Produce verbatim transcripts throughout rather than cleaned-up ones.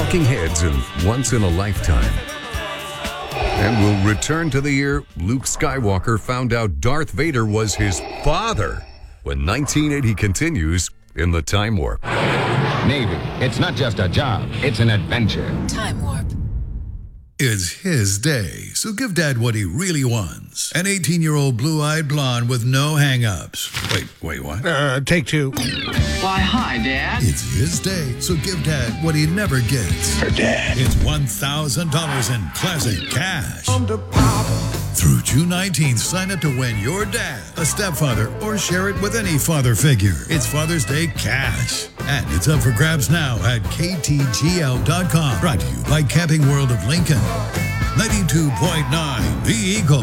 Talking heads in Once in a Lifetime. And we'll return to the year Luke Skywalker found out Darth Vader was his father when nineteen eighty continues in the Time Warp. Navy, it's not just a job, it's an adventure. Time Warp. It's his day, so give Dad what he really wants. An eighteen-year-old blue-eyed blonde with no hang-ups. Wait, wait, what? Uh, take two. Why, hi, Dad. It's his day, so give Dad what he never gets. For Dad. It's one thousand dollars in classic cash. Through June nineteenth, sign up to win your dad, a stepfather, or share it with any father figure. It's Father's Day cash. And it's up for grabs now at K T G L dot com. Brought to you by Camping World of Lincoln. ninety-two point nine The Eagle.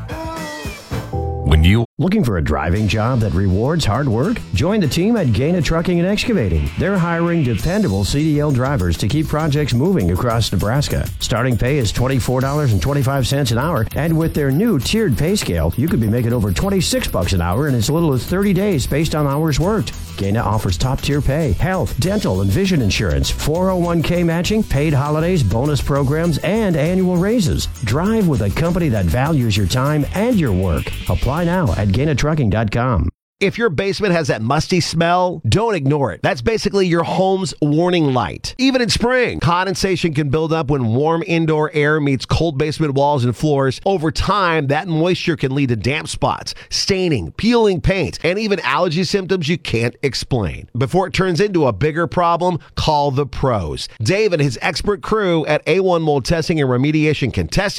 When you Looking for a driving job that rewards hard work? Join the team at Gaina Trucking and Excavating. They're hiring dependable C D L drivers to keep projects moving across Nebraska. Starting pay is twenty-four dollars and twenty-five cents an hour, and with their new tiered pay scale, you could be making over twenty-six bucks an hour in as little as thirty days based on hours worked. Gaina offers top-tier pay, health, dental, and vision insurance, four oh one k matching, paid holidays, bonus programs, and annual raises. Drive with a company that values your time and your work. Apply now at Gaina Trucking dot com. If your basement has that musty smell, don't ignore it. That's basically your home's warning light. Even in spring, condensation can build up when warm indoor air meets cold basement walls and floors. Over time, that moisture can lead to damp spots, staining, peeling paint, and even allergy symptoms you can't explain. Before it turns into a bigger problem, call the pros. Dave and his expert crew at A one Mold Testing and Remediation can test